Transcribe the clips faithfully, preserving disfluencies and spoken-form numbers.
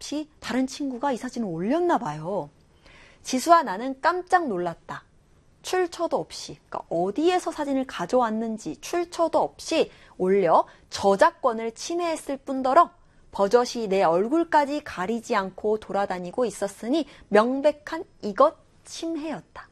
없이 다른 친구가 이 사진을 올렸나 봐요. 지수와 나는 깜짝 놀랐다. 출처도 없이, 그러니까 어디에서 사진을 가져왔는지 출처도 없이 올려 저작권을 침해했을 뿐더러 버젓이 내 얼굴까지 가리지 않고 돌아다니고 있었으니 명백한 이것 침해였다.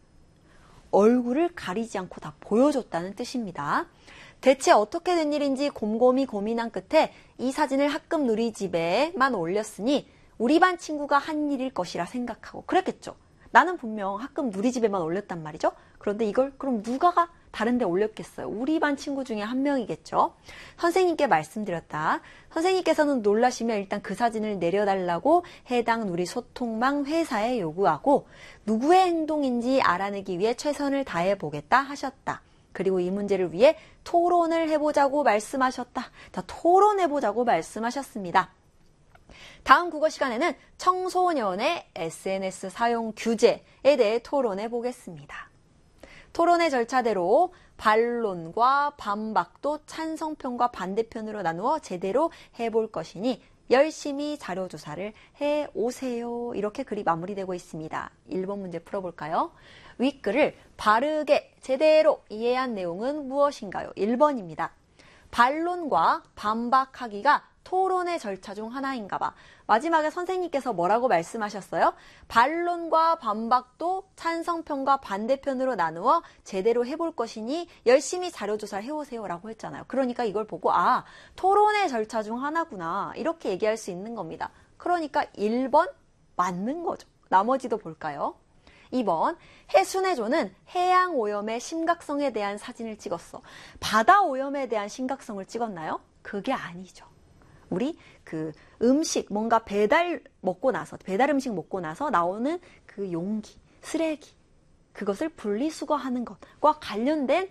얼굴을 가리지 않고 다 보여줬다는 뜻입니다. 대체 어떻게 된 일인지 곰곰이 고민한 끝에 이 사진을 학급 누리집에만 올렸으니 우리 반 친구가 한 일일 것이라 생각하고 그랬겠죠. 나는 분명 학급 누리집에만 올렸단 말이죠. 그런데 이걸 그럼 누가 다른 데 올렸겠어요? 우리 반 친구 중에 한 명이겠죠. 선생님께 말씀드렸다. 선생님께서는 놀라시며 일단 그 사진을 내려달라고 해당 누리 소통망 회사에 요구하고 누구의 행동인지 알아내기 위해 최선을 다해보겠다 하셨다. 그리고 이 문제를 위해 토론을 해보자고 말씀하셨다. 자, 토론해보자고 말씀하셨습니다. 다음 국어 시간에는 청소년의 에스엔에스 사용 규제에 대해 토론해 보겠습니다. 토론의 절차대로 반론과 반박도 찬성편과 반대편으로 나누어 제대로 해볼 것이니 열심히 자료조사를 해오세요. 이렇게 글이 마무리되고 있습니다. 일 번 문제 풀어볼까요? 윗글을 바르게 제대로 이해한 내용은 무엇인가요? 일 번입니다. 반론과 반박하기가 토론의 절차 중 하나인가 봐. 마지막에 선생님께서 뭐라고 말씀하셨어요? 반론과 반박도 찬성편과 반대편으로 나누어 제대로 해볼 것이니 열심히 자료조사를 해오세요 라고 했잖아요. 그러니까 이걸 보고 아, 토론의 절차 중 하나구나 이렇게 얘기할 수 있는 겁니다. 그러니까 일 번 맞는 거죠. 나머지도 볼까요? 이 번 해순의 조는 해양 오염의 심각성에 대한 사진을 찍었어. 바다 오염에 대한 심각성을 찍었나요? 그게 아니죠. 우리 그 음식 뭔가 배달 먹고 나서 배달 음식 먹고 나서 나오는 그 용기, 쓰레기 그것을 분리수거하는 것과 관련된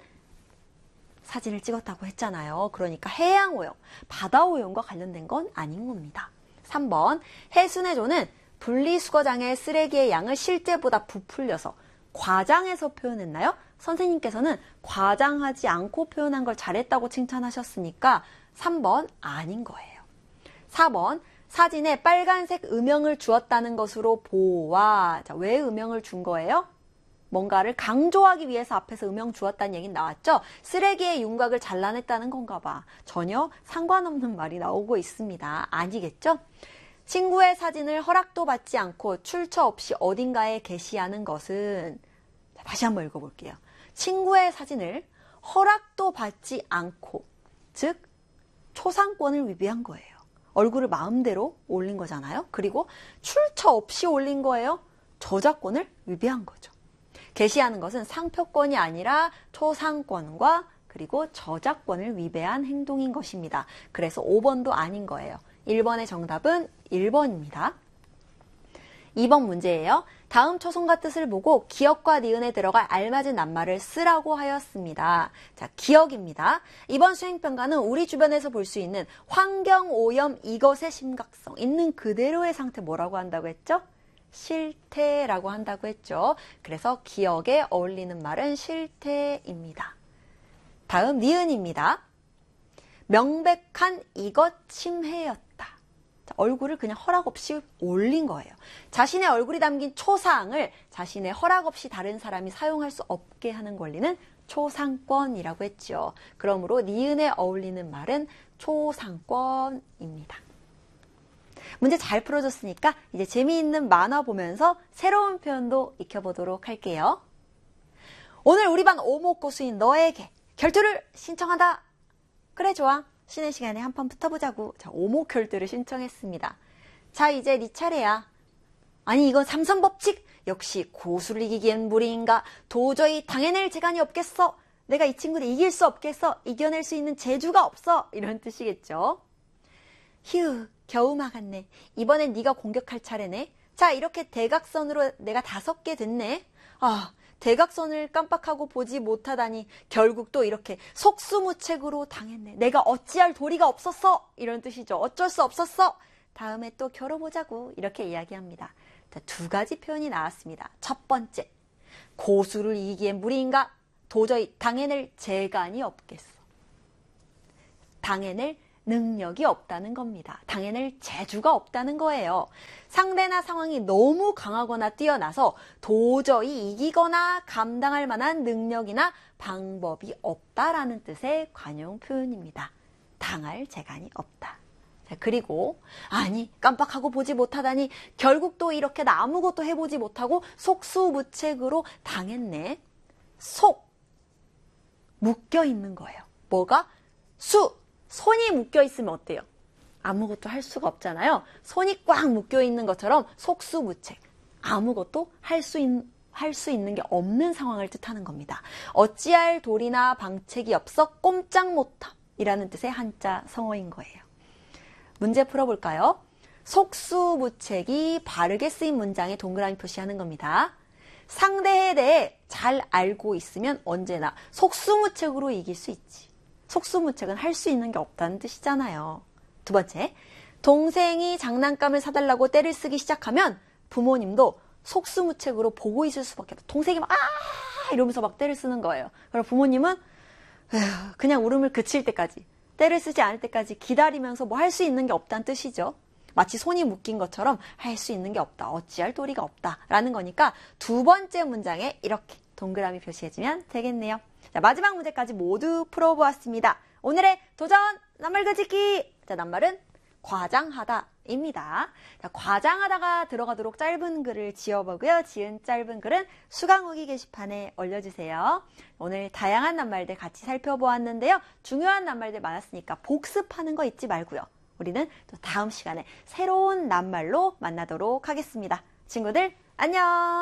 사진을 찍었다고 했잖아요. 그러니까 해양 오염, 바다 오염과 관련된 건 아닌 겁니다. 삼 번 해순의 조는 분리수거장의 쓰레기의 양을 실제보다 부풀려서 과장해서 표현했나요? 선생님께서는 과장하지 않고 표현한 걸 잘했다고 칭찬하셨으니까 삼 번 아닌 거예요. 사 번 사진에 빨간색 음영을 주었다는 것으로 보아. 자, 왜 음영을 준 거예요? 뭔가를 강조하기 위해서 앞에서 음영 주었다는 얘기는 나왔죠? 쓰레기의 윤곽을 잘라냈다는 건가 봐. 전혀 상관없는 말이 나오고 있습니다. 아니겠죠? 친구의 사진을 허락도 받지 않고 출처 없이 어딘가에 게시하는 것은 자, 다시 한번 읽어볼게요. 친구의 사진을 허락도 받지 않고 즉 초상권을 위배한 거예요. 얼굴을 마음대로 올린 거잖아요. 그리고 출처 없이 올린 거예요. 저작권을 위배한 거죠. 게시하는 것은 상표권이 아니라 초상권과 그리고 저작권을 위배한 행동인 것입니다. 그래서 오 번도 아닌 거예요. 일 번의 정답은 일 번입니다. 이 번 문제예요. 다음 초성과 뜻을 보고 기역과 니은에 들어갈 알맞은 낱말을 쓰라고 하였습니다. 자, 기역입니다. 이번 수행평가는 우리 주변에서 볼 수 있는 환경오염 이것의 심각성, 있는 그대로의 상태 뭐라고 한다고 했죠? 실태라고 한다고 했죠. 그래서 기역에 어울리는 말은 실태입니다. 다음 니은입니다. 명백한 이것 침해였다. 얼굴을 그냥 허락 없이 올린 거예요. 자신의 얼굴이 담긴 초상을 자신의 허락 없이 다른 사람이 사용할 수 없게 하는 권리는 초상권이라고 했죠. 그러므로 니은에 어울리는 말은 초상권입니다. 문제 잘 풀어줬으니까 이제 재미있는 만화 보면서 새로운 표현도 익혀보도록 할게요. 오늘 우리 반 오목고수인 너에게 결투를 신청한다. 그래 좋아. 쉬는 시간에 한 판 붙어보자고. 자, 오목 결투를 신청했습니다. 자, 이제 네 차례야. 아니 이건 삼선법칙. 역시 고수를 이기기엔 무리인가. 도저히 당해낼 재간이 없겠어. 내가 이 친구를 이길 수 없겠어. 이겨낼 수 있는 재주가 없어. 이런 뜻이겠죠. 휴, 겨우 막았네. 이번엔 네가 공격할 차례네. 자, 이렇게 대각선으로 내가 다섯 개 됐네. 아, 대각선을 깜빡하고 보지 못하다니 결국 또 이렇게 속수무책으로 당했네. 내가 어찌할 도리가 없었어. 이런 뜻이죠. 어쩔 수 없었어. 다음에 또 겨뤄보자고. 이렇게 이야기합니다. 자, 두 가지 표현이 나왔습니다. 첫 번째, 고수를 이기기엔 무리인가? 도저히 당해낼 재간이 없겠어. 당해낼 능력이 없다는 겁니다. 당해낼 재주가 없다는 거예요. 상대나 상황이 너무 강하거나 뛰어나서 도저히 이기거나 감당할 만한 능력이나 방법이 없다라는 뜻의 관용 표현입니다. 당할 재간이 없다. 자, 그리고 아니 깜빡하고 보지 못하다니 결국 또 이렇게 나 아무것도 해보지 못하고 속수무책으로 당했네. 속 묶여 있는 거예요. 뭐가? 수 손이 묶여 있으면 어때요? 아무것도 할 수가 없잖아요. 손이 꽉 묶여 있는 것처럼 속수무책. 아무것도 할 수 할 수 있는 게 없는 상황을 뜻하는 겁니다. 어찌할 도리나 방책이 없어 꼼짝 못함이라는 뜻의 한자 성어인 거예요. 문제 풀어볼까요? 속수무책이 바르게 쓰인 문장에 동그라미 표시하는 겁니다. 상대에 대해 잘 알고 있으면 언제나 속수무책으로 이길 수 있지. 속수무책은 할 수 있는 게 없다는 뜻이잖아요. 두 번째, 동생이 장난감을 사달라고 떼를 쓰기 시작하면 부모님도 속수무책으로 보고 있을 수밖에 없어요. 동생이 막 아! 이러면서 막 떼를 쓰는 거예요. 그럼 부모님은 그냥 울음을 그칠 때까지, 떼를 쓰지 않을 때까지 기다리면서 뭐 할 수 있는 게 없다는 뜻이죠. 마치 손이 묶인 것처럼 할 수 있는 게 없다. 어찌할 도리가 없다라는 거니까 두 번째 문장에 이렇게 동그라미 표시해주면 되겠네요. 자, 마지막 문제까지 모두 풀어보았습니다. 오늘의 도전 낱말 그치기. 자, 낱말은 과장하다입니다. 자, 과장하다가 들어가도록 짧은 글을 지어보고요. 지은 짧은 글은 수강후기 게시판에 올려주세요. 오늘 다양한 낱말들 같이 살펴보았는데요. 중요한 낱말들 많았으니까 복습하는 거 잊지 말고요. 우리는 또 다음 시간에 새로운 낱말로 만나도록 하겠습니다. 친구들 안녕!